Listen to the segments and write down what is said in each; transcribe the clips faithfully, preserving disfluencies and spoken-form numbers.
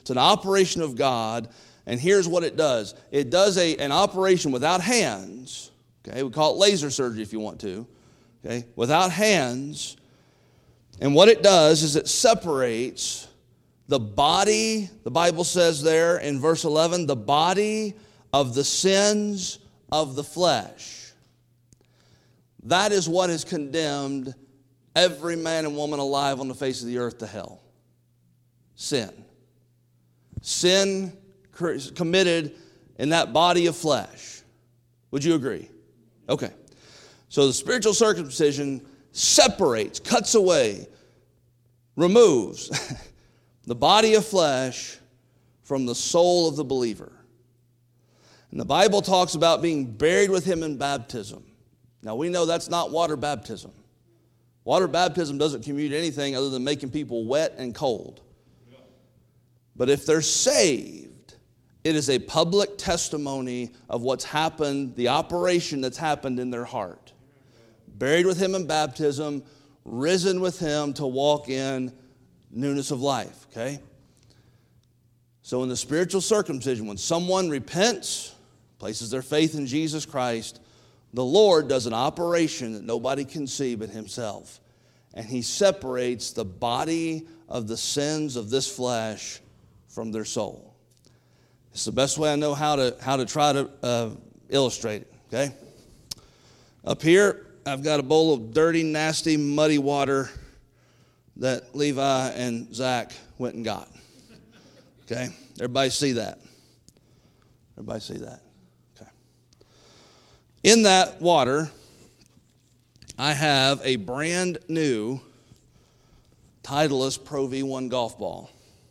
It's an operation of God, and here's what it does. It does a, an operation without hands. Okay, we call it laser surgery if you want to. Okay, without hands. And what it does is it separates the body, the Bible says there in verse eleven, the body of the sins of the flesh. That is what has condemned every man and woman alive on the face of the earth to hell. Sin. Sin committed in that body of flesh. Would you agree? Okay. So the spiritual circumcision separates, cuts away, removes the body of flesh from the soul of the believer. And the Bible talks about being buried with him in baptism. Now we know that's not water baptism. Water baptism doesn't communicate anything other than making people wet and cold. But if they're saved, it is a public testimony of what's happened, the operation that's happened in their heart. Buried with him in baptism, risen with him to walk in newness of life, okay? So in the spiritual circumcision, when someone repents, places their faith in Jesus Christ, the Lord does an operation that nobody can see but himself. And he separates the body of the sins of this flesh from their soul. It's the best way I know how to, how to try to uh, illustrate it, okay? Up here, I've got a bowl of dirty, nasty, muddy water that Levi and Zach went and got. Okay? Everybody see that? Everybody see that? Okay. In that water, I have a brand new Titleist Pro V one golf ball.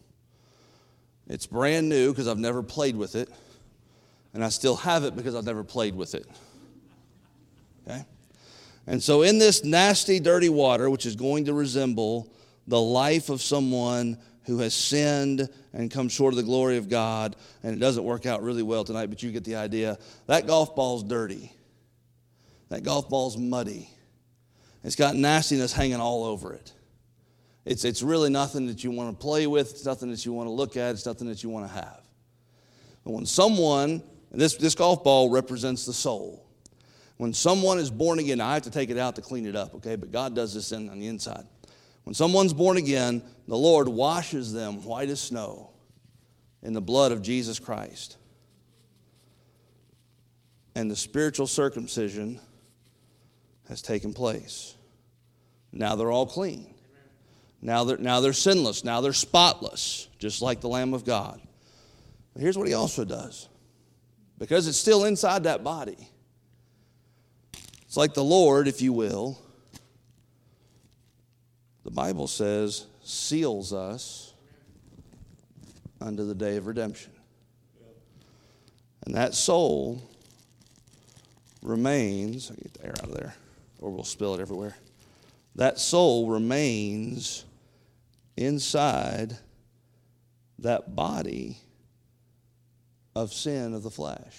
It's brand new because I've never played with it, and I still have it because I've never played with it. Okay? And so in this nasty, dirty water, which is going to resemble the life of someone who has sinned and come short of the glory of God, and it doesn't work out really well tonight, but you get the idea. That golf ball's dirty. That golf ball's muddy. It's got nastiness hanging all over it. It's, it's really nothing that you want to play with. It's nothing that you want to look at. It's nothing that you want to have. But when someone, this, this golf ball represents the soul. When someone is born again, I have to take it out to clean it up, okay? But God does this in, on the inside. When someone's born again, the Lord washes them white as snow in the blood of Jesus Christ. And the spiritual circumcision has taken place. Now they're all clean. Now they're, now they're sinless. Now they're spotless, just like the Lamb of God. But here's what he also does. Because it's still inside that body, it's like the Lord, if you will, the Bible says, seals us unto the day of redemption. And that soul remains, I'll get the air out of there, or we'll spill it everywhere. That soul remains inside that body of sin of the flesh.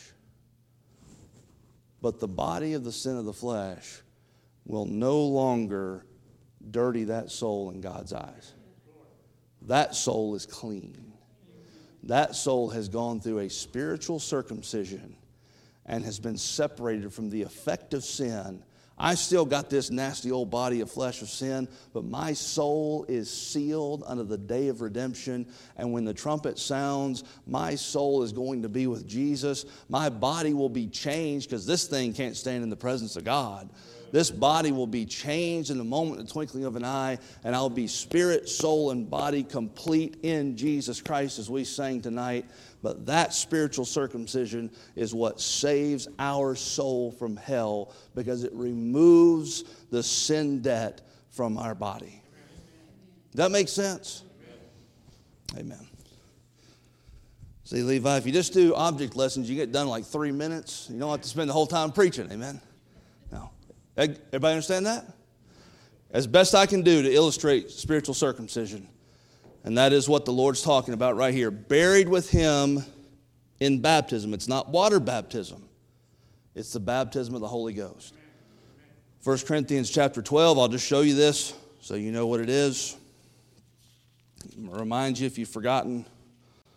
But the body of the sin of the flesh will no longer dirty that soul in God's eyes. That soul is clean. That soul has gone through a spiritual circumcision and has been separated from the effect of sin. I still got this nasty old body of flesh of sin, but my soul is sealed unto the day of redemption. And when the trumpet sounds, my soul is going to be with Jesus. My body will be changed because this thing can't stand in the presence of God. This body will be changed in the moment, the twinkling of an eye, and I'll be spirit, soul, and body complete in Jesus Christ as we sang tonight. But that spiritual circumcision is what saves our soul from hell because it removes the sin debt from our body. Does that make sense? Amen. See, Levi, if you just do object lessons, you get done in like three minutes. You don't have to spend the whole time preaching. Amen. No. Everybody understand that? As best I can do to illustrate spiritual circumcision. And that is what the Lord's talking about right here. Buried with him in baptism. It's not water baptism. It's the baptism of the Holy Ghost. First Corinthians chapter twelve, I'll just show you this so you know what it is. I'll remind you if you've forgotten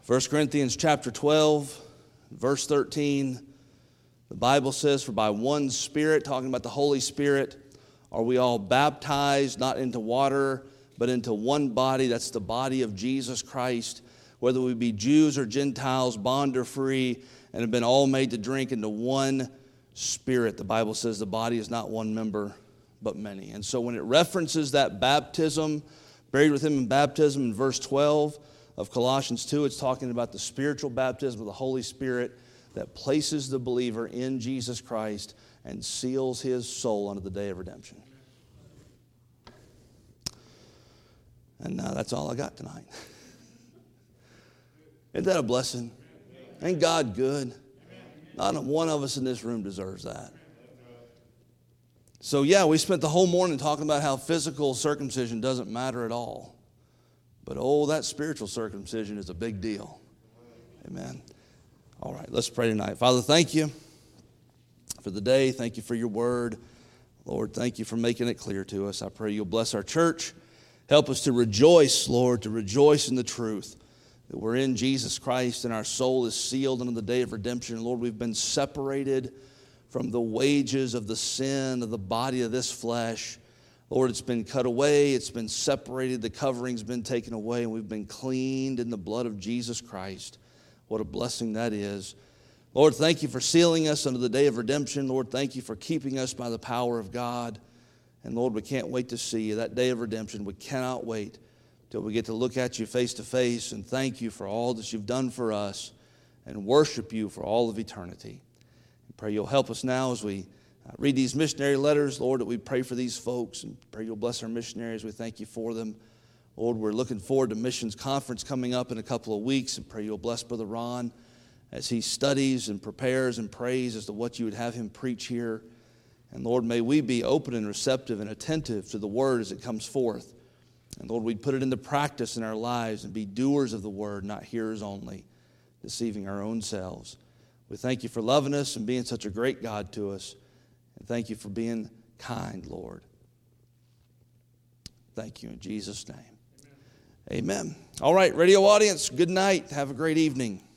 First Corinthians chapter twelve, verse thirteen, the Bible says, for by one Spirit, talking about the Holy Spirit, are we all baptized, not into water, but into one body, that's the body of Jesus Christ, whether we be Jews or Gentiles, bond or free, and have been all made to drink into one Spirit. The Bible says the body is not one member, but many. And so when it references that baptism, buried with him in baptism in verse twelve of Colossians two, it's talking about the spiritual baptism of the Holy Spirit that places the believer in Jesus Christ and seals his soul unto the day of redemption. And uh, that's all I got tonight. Isn't that a blessing? Ain't God good? Not one of us in this room deserves that. So yeah, we spent the whole morning talking about how physical circumcision doesn't matter at all. But oh, that spiritual circumcision is a big deal. Amen. All right, let's pray tonight. Father, thank you for the day. Thank you for your word. Lord, thank you for making it clear to us. I pray you'll bless our church. Help us to rejoice, Lord, to rejoice in the truth that we're in Jesus Christ and our soul is sealed unto the day of redemption. Lord, we've been separated from the wages of the sin of the body of this flesh. Lord, it's been cut away. It's been separated. The covering's been taken away, and we've been cleaned in the blood of Jesus Christ. What a blessing that is. Lord, thank you for sealing us unto the day of redemption. Lord, thank you for keeping us by the power of God. And Lord, we can't wait to see you. That day of redemption, we cannot wait till we get to look at you face to face and thank you for all that you've done for us and worship you for all of eternity. I pray you'll help us now as we read these missionary letters, Lord, that we pray for these folks and pray you'll bless our missionaries. We thank you for them. Lord, we're looking forward to missions conference coming up in a couple of weeks and pray you'll bless Brother Ron as he studies and prepares and prays as to what you would have him preach here. And Lord, may we be open and receptive and attentive to the word as it comes forth. And Lord, we'd put it into practice in our lives and be doers of the word, not hearers only, deceiving our own selves. We thank you for loving us and being such a great God to us. And thank you for being kind, Lord. Thank you in Jesus' name. Amen. Amen. All right, radio audience, good night. Have a great evening.